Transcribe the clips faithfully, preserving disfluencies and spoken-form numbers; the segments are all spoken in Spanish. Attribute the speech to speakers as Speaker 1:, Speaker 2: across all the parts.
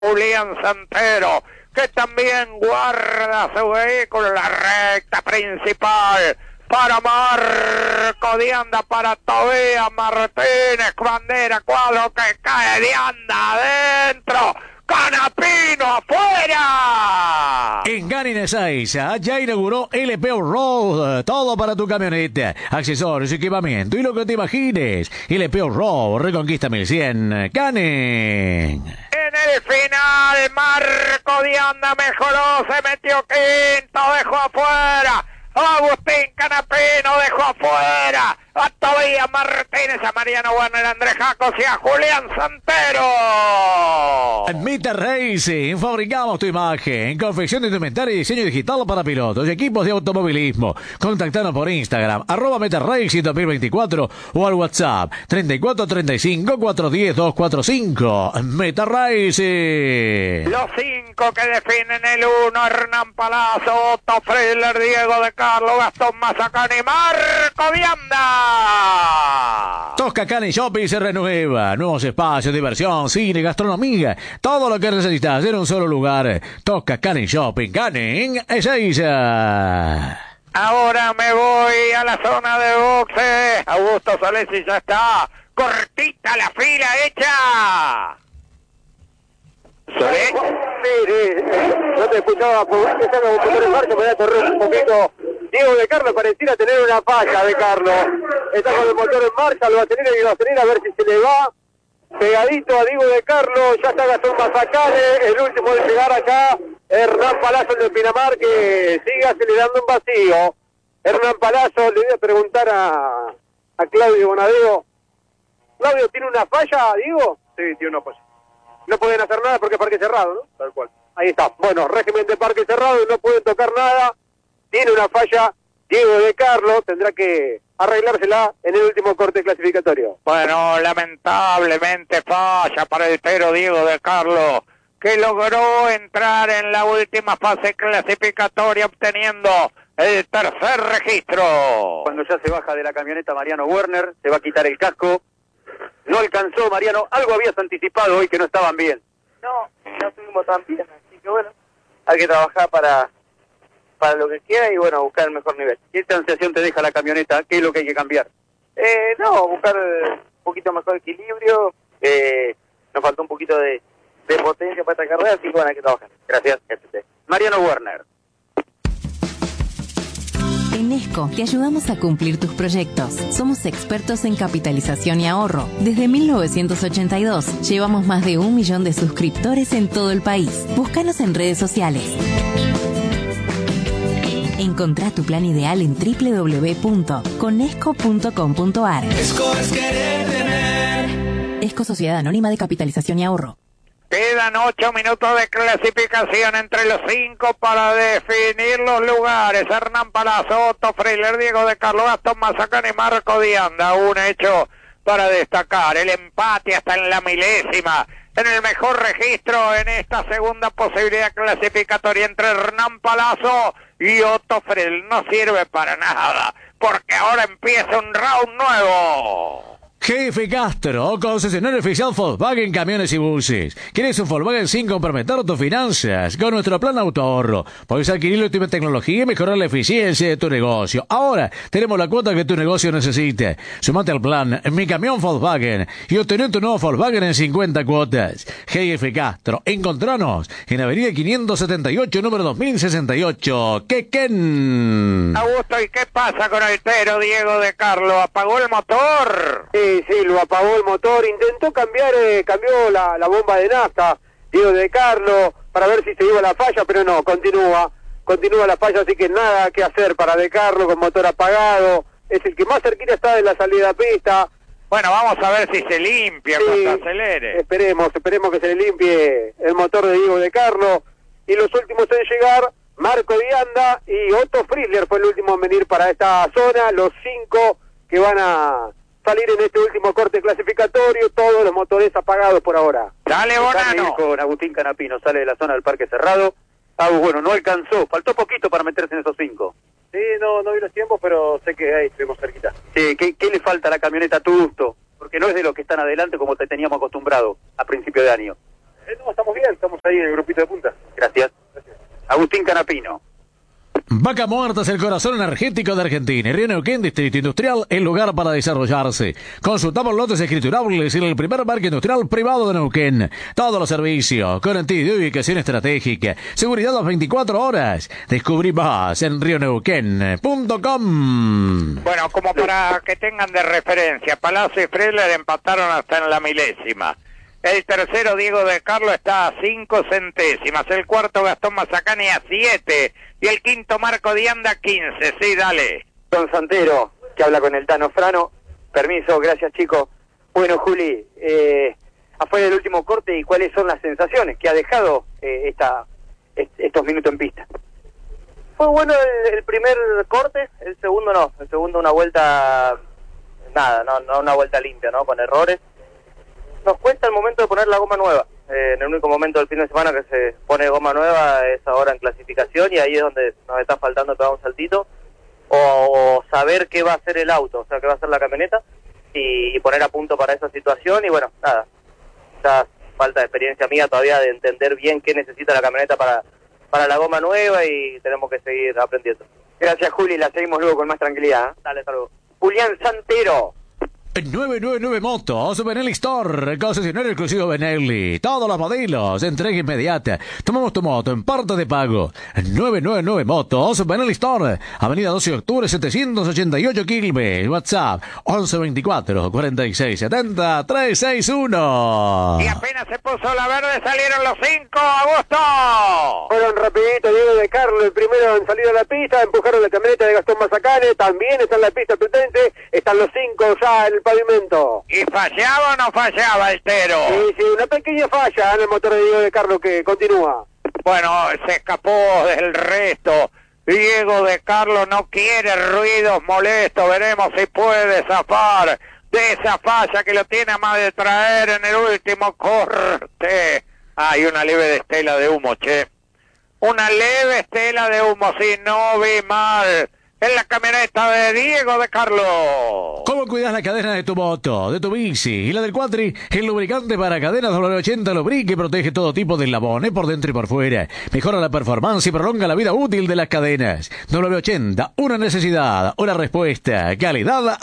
Speaker 1: Julián Santero, que también guarda su vehículo en la recta principal. Para Marco de Anda, para Tobías Martínez, bandera, cuadro que cae de Anda adentro. Canapino afuera.
Speaker 2: En Ganin Ezeiza ya inauguró L P Road, todo para tu camioneta, accesorios, equipamiento y lo que te imagines. L P Road, Reconquista mil cien, Ganin.
Speaker 1: En el final, Marco de Anda mejoró, se metió quinto, dejó afuera. Agustín Canapino dejó afuera a Tobías Martínez, a Mariano Werner, a Andrés Jacos y a Julián Santero.
Speaker 2: En Meta Racing fabricamos tu imagen, confección de indumentaria y diseño digital para pilotos y equipos de automovilismo. Contactanos por Instagram, arroba Meta Racing dos mil veinticuatro o al WhatsApp treinta y cuatro treinta y cinco cuatrocientos diez doscientos cuarenta y cinco. Meta Racing.
Speaker 1: Los cinco que definen el uno: Hernán Palazzo, Otto Freiller, Diego de Carlos, Gastón Mazacán y Marco de Anda.
Speaker 2: Tosca Canning Shopping se renueva. Nuevos espacios, diversión, cine, gastronomía. Todo lo que necesitas en un solo lugar. Tosca Canning Shopping. Canning Ezeiza.
Speaker 1: Ahora me voy a la zona de boxe. Augusto Salesi ya está. Cortita la fila hecha. ¿Solés?
Speaker 3: Sí, no te escuchaba, por que están los motores en marcha, me voy a correr un poquito. Diego de Carlos pareciera tener una falla de Carlos. Está con el motor en marcha, lo va a tener y lo va a tener a ver si se le va. Pegadito a Diego de Carlos, ya está Gastón Mazacane, el último de llegar acá, Hernán Palazzo, el de Pinamar, que sigue acelerando un vacío. Hernán Palazzo, le voy a preguntar a, a Claudio Bonadeo. ¿Claudio tiene una falla, Diego?
Speaker 4: Sí, tiene una falla.
Speaker 3: No pueden hacer nada porque es parque cerrado, ¿no?
Speaker 4: Tal cual.
Speaker 3: Ahí está. Bueno, régimen de parque cerrado y no pueden tocar nada. Tiene una falla Diego de Carlos, tendrá que arreglársela en el último corte clasificatorio.
Speaker 1: Bueno, lamentablemente falla para el pero Diego de Carlos, que logró entrar en la última fase clasificatoria obteniendo el tercer registro.
Speaker 4: Cuando ya se baja de la camioneta Mariano Werner, se va a quitar el casco. No alcanzó Mariano, algo habías anticipado hoy que no estaban bien.
Speaker 5: No, no estuvimos tan bien, así que bueno, hay que trabajar para para lo que queda y bueno, buscar el mejor nivel.
Speaker 4: ¿Qué sensación te deja la camioneta? ¿Qué es lo que hay que cambiar?
Speaker 5: Eh, no, buscar un poquito mejor equilibrio, eh, nos faltó un poquito de, de potencia para esta carrera, así que bueno, hay que trabajar.
Speaker 4: Gracias. Mariano Werner.
Speaker 6: En ESCO te ayudamos a cumplir tus proyectos. Somos expertos en capitalización y ahorro. Desde mil novecientos ochenta y dos llevamos más de un millón de suscriptores en todo el país. Búscanos en redes sociales. Encontrá tu plan ideal en doble u doble u doble u punto conesco punto com punto a r.
Speaker 7: ESCO es querer tener.
Speaker 6: ESCO Sociedad Anónima de Capitalización y Ahorro.
Speaker 1: Quedan ocho minutos de clasificación entre los cinco para definir los lugares. Hernán Palazzo, Otto Freiller, Diego de Carlos, Gastón Mazacán y Marco de Anda. Un hecho para destacar, el empate hasta en la milésima, en el mejor registro en esta segunda posibilidad clasificatoria entre Hernán Palazzo y Otto Freiller. No sirve para nada, porque ahora empieza un round nuevo.
Speaker 2: Jefe Castro, concesionario oficial Volkswagen Camiones y Buses. ¿Quieres un Volkswagen sin comprometer tus finanzas? Con nuestro plan autoahorro puedes adquirir la última tecnología y mejorar la eficiencia de tu negocio. Ahora tenemos la cuota que tu negocio necesite. Sumate al plan Mi Camión Volkswagen y obtener tu nuevo Volkswagen en cincuenta cuotas. Jefe Castro, encontranos en Avenida quinientos setenta y ocho, número dos mil sesenta y ocho. ¡Quequén!
Speaker 1: Augusto, ¿y qué pasa con el pero Diego de Carlos? ¿Apagó el motor?
Speaker 3: Sí, sí, lo apagó el motor, intentó cambiar, eh, cambió la, la bomba de nafta, Diego de Carlos, para ver si se iba la falla, pero no, continúa, continúa la falla, así que nada que hacer para de Carlos con motor apagado, es el que más cerquita está de la salida a pista.
Speaker 1: Bueno, vamos a ver si se limpia
Speaker 3: Sí,
Speaker 1: cuando acelere.
Speaker 3: Esperemos, esperemos que se le limpie el motor de Diego de Carlos, y los últimos en llegar, Marco de Anda y Otto Freiller fue el último en venir para esta zona, los cinco que van a salir en este último corte clasificatorio, todos los motores apagados por ahora.
Speaker 1: Dale, Bonano.
Speaker 4: Con Agustín Canapino, sale de la zona del parque cerrado. Ah, bueno, no alcanzó, faltó poquito para meterse en esos cinco.
Speaker 5: Sí, no, no vi los tiempos, pero sé que ahí estuvimos cerquita.
Speaker 4: Sí, ¿qué, ¿qué le falta a la camioneta a tu gusto? Porque no es de los que están adelante como te teníamos acostumbrado a principio de año.
Speaker 3: Eh, no, estamos bien, estamos ahí en el grupito de punta.
Speaker 4: Gracias. Gracias. Agustín Canapino.
Speaker 2: Vaca Muerta es el corazón energético de Argentina. Y Río Neuquén, Distrito Industrial, el lugar para desarrollarse. Consultamos lotes escriturables en el primer parque industrial privado de Neuquén. Todos los servicios, garantía de ubicación estratégica, seguridad las veinticuatro horas. Descubrí más en río neuquén punto com.
Speaker 1: Bueno, como para que tengan de referencia, Palacio y Freller empataron hasta en la milésima. El tercero, Diego de Carlo, está a cinco centésimas. El cuarto, Gastón Mazacane, a siete. Y el quinto, Marco Dianda, quince. Sí, dale.
Speaker 5: Don Santero, que habla con el Tano Frano. Permiso, gracias, chicos. Bueno, Juli, eh, afuera del último corte, ¿y cuáles son las sensaciones que ha dejado eh, esta est estos minutos en pista? Fue bueno el, el primer corte, el segundo no. El segundo una vuelta, nada, no, no una vuelta limpia, ¿no? Con errores. Nos cuesta el momento de poner la goma nueva. Eh, en el único momento del fin de semana que se pone goma nueva es ahora en clasificación, y ahí es donde nos está faltando pegar un saltito o, o saber qué va a hacer el auto, o sea, qué va a hacer la camioneta, y, y poner a punto para esa situación. Y bueno, nada, ya falta de experiencia mía todavía de entender bien qué necesita la camioneta para, para la goma nueva, y tenemos que seguir aprendiendo.
Speaker 3: Gracias, Juli, la seguimos luego con más tranquilidad. ¿eh?
Speaker 5: Dale, hasta luego.
Speaker 3: Julián Santero.
Speaker 2: nueve nueve nueve Motos, Benelli Store, concesionario exclusivo Benelli. Todos los modelos, entrega inmediata. Tomamos tu moto en parte de pago. nueve nueve nueve Motos, Benelli Store, Avenida doce de octubre, setecientos ochenta y ocho Quilmes. WhatsApp once veinticuatro cuarenta y seis setenta trescientos sesenta y uno.
Speaker 1: Y apenas se puso la verde, salieron los cinco. ¡Augusto!
Speaker 3: Fueron rapidito, Diego de Carlo, el primero en salir a la pista, empujaron la camioneta de Gastón Mazacane, también está en la pista Platense, están los cinco ya en el pavimento.
Speaker 1: ¿Y fallaba o no fallaba el Tero?
Speaker 3: Sí, sí, una pequeña falla en el motor de Diego de Carlo que continúa.
Speaker 1: Bueno, se escapó del resto. Diego de Carlo no quiere ruidos molestos, veremos si puede zafar de esa falla que lo tiene a más de traer en el último corte. Hay una leve estela de humo, che. Una leve estela de humo, si no vi mal. En la camioneta de Diego de Carlo.
Speaker 2: ¿Cómo cuidas la cadena de tu moto, de tu bici y la del cuatri? El lubricante para cadenas doble ochenta lubrica y protege todo tipo de eslabones por dentro y por fuera. Mejora la performance y prolonga la vida útil de las cadenas. doble ochenta, una necesidad, una respuesta. Calidad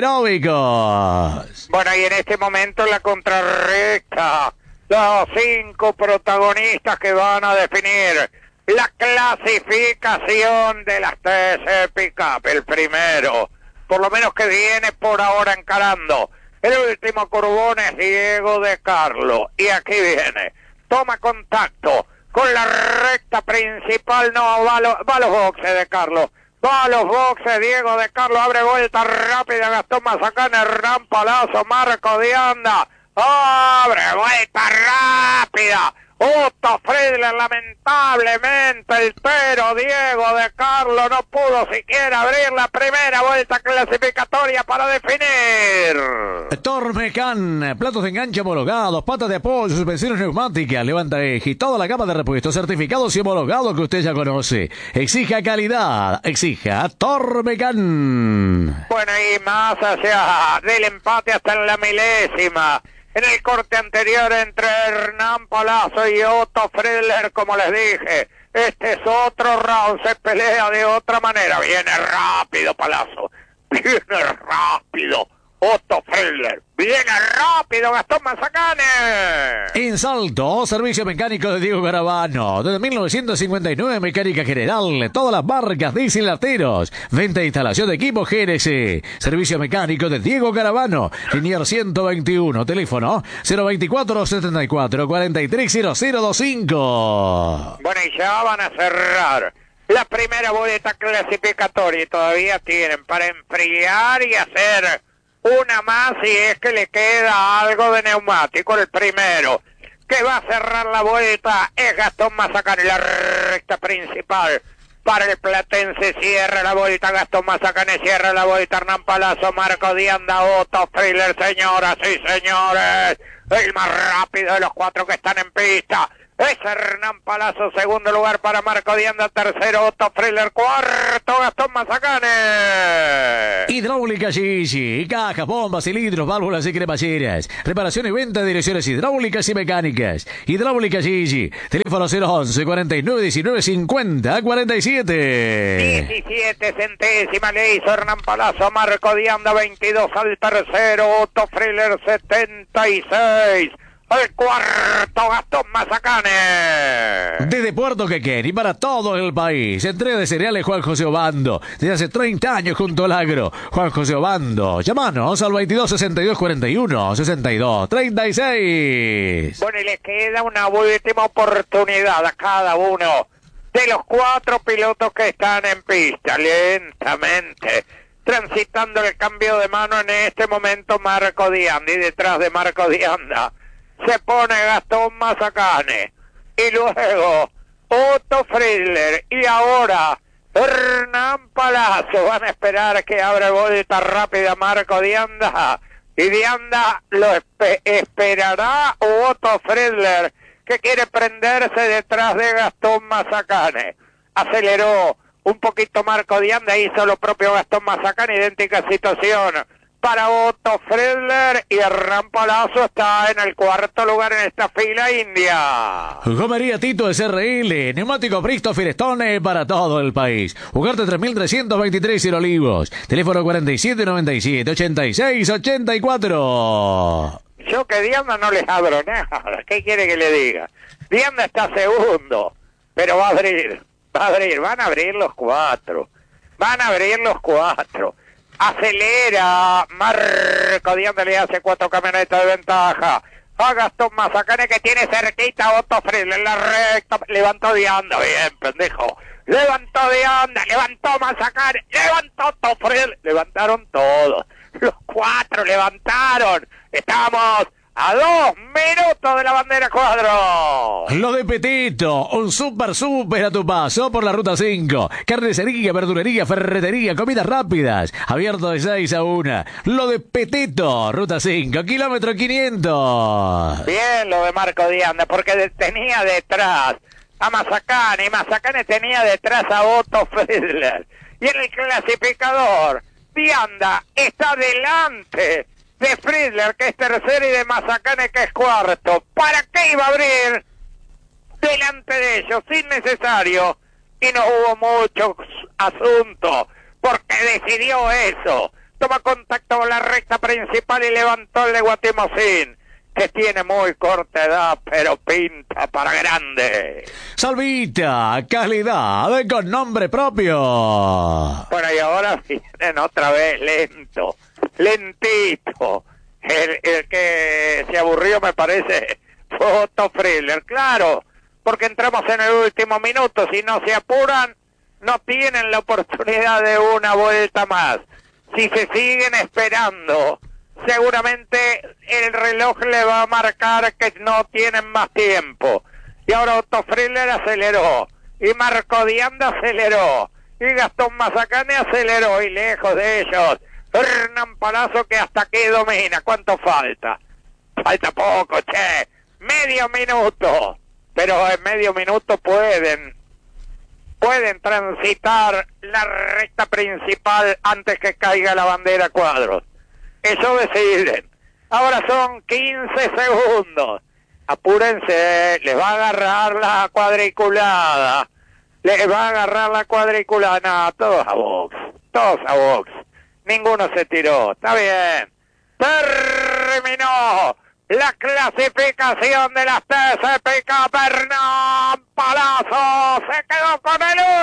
Speaker 2: anaeróbicos.
Speaker 1: Bueno, y en este momento la contrarrecta. Los cinco protagonistas que van a definir la clasificación de las T C Pickup. El primero, por lo menos que viene por ahora encarando el último curvón, es Diego de Carlo. Y aquí viene, toma contacto con la recta principal. No, va a, lo, va a los boxes de Carlo. Va a los boxes Diego de Carlo. Abre vuelta rápida Gastón Mazacane, Hernán Palazzo, Marco Dianda. Abre vuelta rápida Otto Friedler, lamentablemente el Tero Diego de Carlo no pudo siquiera abrir la primera vuelta clasificatoria para definir.
Speaker 2: Tormecan, platos de enganche homologados, patas de apoyo, suspensiones neumáticas, levanta eje y toda la gama de repuestos certificados y homologados que usted ya conoce. Exija calidad, exija Tormecan.
Speaker 1: Bueno, y más allá del empate hasta en la milésima. En el corte anterior entre Hernán Palazzo y Otto Friedler, como les dije, este es otro round, se pelea de otra manera. Viene rápido Palazzo, viene rápido Otto Friedler, viene rápido Gastón Mazacane.
Speaker 2: En Salto, servicio mecánico de Diego Garavano. Desde mil novecientos cincuenta y nueve, mecánica general, todas las marcas, diésel, lateros, venta e instalación de equipos G N C. Servicio mecánico de Diego Garavano. Linier ciento veintiuno, teléfono cero veinticuatro setenta y cuatro cuarenta y tres cero cero veinticinco.
Speaker 1: Bueno, y ya van a cerrar la primera vuelta clasificatoria y todavía tienen para enfriar y hacer una más si es que le queda algo de neumático. El primero que va a cerrar la vuelta es Gastón Mazacane. La recta principal para el Platense, cierra la vuelta Gastón Mazacane, cierra la vuelta Hernán Palazzo, Marco Dianda, Otto Friedler, señoras y señores, el más rápido de los cuatro que están en pista. Es Hernán Palazzo, segundo lugar para Marco Dianda, tercero Otto Friedler, cuarto Gastón Mazacane.
Speaker 2: Hidráulica Gigi, cajas, bombas, cilindros, válvulas y cremalleras. Reparación y venta de direcciones hidráulicas y mecánicas. Hidráulica Gigi, teléfono cero once, cuarenta y nueve, diecinueve, cincuenta, cuarenta y siete.
Speaker 1: diecisiete centésimas le hizo Hernán Palazzo a Marco Dianda, veintidós al tercero, Otto Friedler setenta y seis. El cuarto Gastón Mazacane.
Speaker 2: Desde Puerto Quequén y para todo el país, entrega de cereales Juan José Obando. Desde hace treinta años junto al agro. Juan José Obando. Llámanos al veintidós, sesenta y dos, cuarenta y uno, sesenta y dos, treinta y seis.
Speaker 1: Bueno, y les queda una última oportunidad a cada uno de los cuatro pilotos que están en pista, lentamente transitando el cambio de mano en este momento Marco Dianda, y detrás de Marco Dianda se pone Gastón Mazacane, y luego Otto Friedler, y ahora Hernán Palazzo. Van a esperar que abra vuelta rápida Marco Dianda, y Dianda lo espe esperará o Otto Friedler, que quiere prenderse detrás de Gastón Mazacane. Aceleró un poquito Marco Dianda, hizo lo propio Gastón Mazacane, idéntica situación para Otto Friedler, y Hernán Palazzo está en el cuarto lugar en esta fila india.
Speaker 2: Gomería Tito S R L, neumático Bristol Firestone para todo el país. Ugarte tres mil trescientos veintitrés en Olivos. Teléfono cuarenta y siete, noventa y siete, ochenta y seis, ochenta y cuatro.
Speaker 1: Yo que Dianda no les abro nada, ¿qué quiere que le diga? Dianda está segundo, pero va a abrir, va a abrir, van a abrir los cuatro, van a abrir los cuatro. Acelera Marco Dianda, le hace cuatro camionetas de ventaja a Gastón Mazacane, que tiene cerquita a Otto Friedler en la recta. Levantó Dianda, bien, pendejo. Levantó Dianda, levantó Mazacane, levantó Otto Friedler. Levantaron todos, los cuatro levantaron. Estamos a dos minutos de la bandera cuadro.
Speaker 2: Lo de Petito, un super super a tu paso por la ruta cinco. Carnicería, verdulería, ferretería, comidas rápidas. Abierto de seis a una. Lo de Petito, ruta cinco, kilómetro quinientos.
Speaker 1: Bien lo de Marco Dianda, porque tenía detrás a Mazacane, y Mazacane tenía detrás a Otto Friedler. Y en el clasificador, Dianda está delante de Friedler, que es tercero, y de Mazacane, que es cuarto. ¿Para qué iba a abrir delante de ellos? Innecesario. Y no hubo mucho asunto, porque decidió eso. Toma contacto con la recta principal y levantó el de Guatimozín, que tiene muy corta edad, pero pinta para grande.
Speaker 2: Salvita, calidad con nombre propio.
Speaker 1: Bueno, y ahora vienen otra vez lento, lentito. El, el que se aburrió, me parece, fue Otto Friedler. Claro, porque entramos en el último minuto. Si no se apuran, no tienen la oportunidad de una vuelta más. Si se siguen esperando, seguramente el reloj le va a marcar que no tienen más tiempo. Y ahora Otto Friedler aceleró, y Marco Dianda aceleró, y Gastón Mazacane aceleró, y lejos de ellos Hernán Palazzo, que hasta aquí domina. ¿Cuánto falta? Falta poco, che. Medio minuto. Pero en medio minuto pueden pueden transitar la recta principal antes que caiga la bandera cuadros. Eso deciden. Ahora son quince segundos. Apúrense, les va a agarrar la cuadriculada. Les va a agarrar la cuadriculada. No, todos a box. Todos a box. Ninguno se tiró. Está bien. Terminó la clasificación de las T C P K. Hernán Palazzo se quedó con el